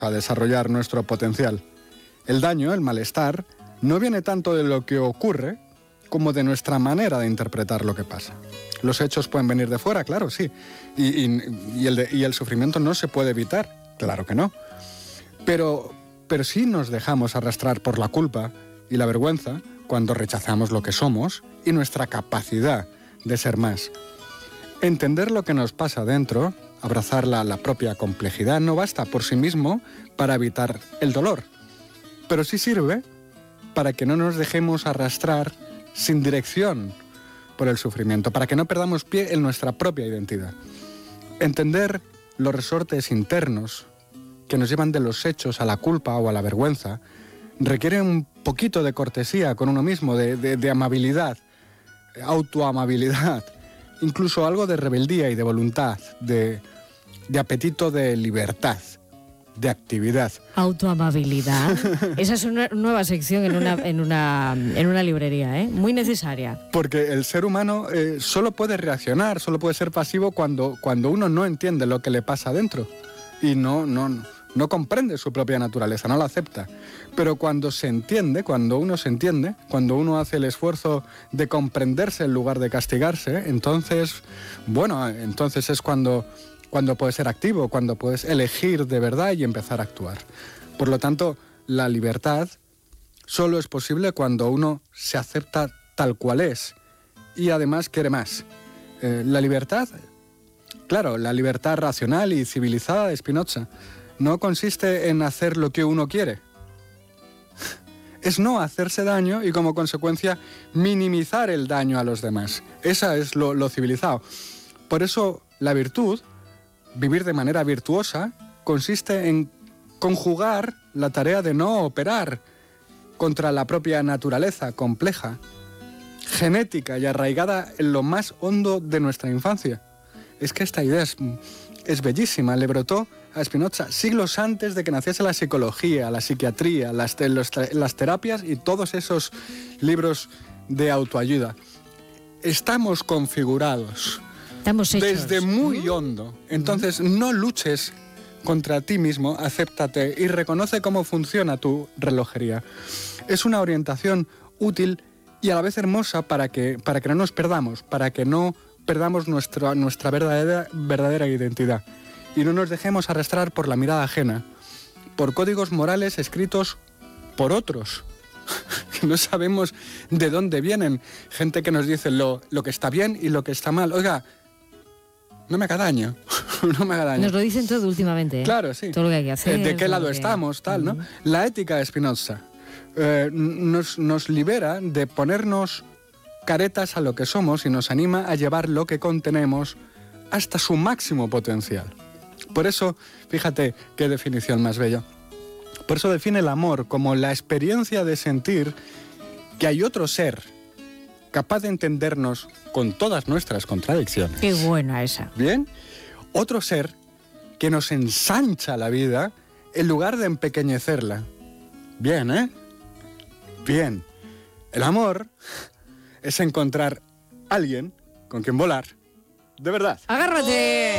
a desarrollar nuestro potencial. El daño, el malestar, no viene tanto de lo que ocurre como de nuestra manera de interpretar lo que pasa. Los hechos pueden venir de fuera, claro, sí. Y el sufrimiento no se puede evitar, claro que no. Pero sí nos dejamos arrastrar por la culpa y la vergüenza cuando rechazamos lo que somos y nuestra capacidad de ser más. Entender lo que nos pasa dentro, abrazar la propia complejidad, no basta por sí mismo para evitar el dolor, pero sí sirve para que no nos dejemos arrastrar sin dirección por el sufrimiento, para que no perdamos pie en nuestra propia identidad. Entender los resortes internos que nos llevan de los hechos a la culpa o a la vergüenza requiere un poquito de cortesía con uno mismo, de amabilidad, autoamabilidad, incluso algo de rebeldía y de voluntad, de apetito de libertad, de actividad. Autoamabilidad. Esa es una nueva sección en una librería, ¿eh? Muy necesaria. Porque el ser humano solo puede reaccionar, solo puede ser pasivo cuando uno no entiende lo que le pasa dentro y no comprende su propia naturaleza, no la acepta. Pero cuando se entiende, cuando uno se entiende, cuando uno hace el esfuerzo de comprenderse en lugar de castigarse, entonces es cuando puedes ser activo, cuando puedes elegir de verdad y empezar a actuar. Por lo tanto, la libertad solo es posible cuando uno se acepta tal cual es y además quiere más. La libertad, claro, la libertad racional y civilizada de Spinoza no consiste en hacer lo que uno quiere. Es no hacerse daño y como consecuencia minimizar el daño a los demás. Esa es lo civilizado. Por eso la virtud, vivir de manera virtuosa, consiste en conjugar la tarea de no operar contra la propia naturaleza compleja, genética y arraigada en lo más hondo de nuestra infancia. Es que esta idea es bellísima, le brotó a Spinoza siglos antes de que naciese la psicología, la psiquiatría, las terapias y todos esos libros de autoayuda. Estamos configurados. Estamos hechos desde muy hondo. Entonces, no luches contra ti mismo, acéptate y reconoce cómo funciona tu relojería. Es una orientación útil y a la vez hermosa para que no nos perdamos, para que no perdamos nuestra verdadera identidad y no nos dejemos arrastrar por la mirada ajena, por códigos morales escritos por otros. No sabemos de dónde vienen. Gente que nos dice lo que está bien y lo que está mal. Oiga, no me haga daño, no me haga daño. Nos lo dicen todo últimamente, ¿eh? Claro, sí. Todo lo que hay que hacer. ¿De qué lado estamos, tal, no? La ética de Spinoza nos libera de ponernos caretas a lo que somos y nos anima a llevar lo que contenemos hasta su máximo potencial. Por eso, fíjate qué definición más bella. Por eso define el amor como la experiencia de sentir que hay otro ser capaz de entendernos con todas nuestras contradicciones. Qué buena esa. ¿Bien? Otro ser que nos ensancha la vida en lugar de empequeñecerla. Bien, ¿eh? Bien. El amor es encontrar alguien con quien volar. De verdad. ¡Agárrate!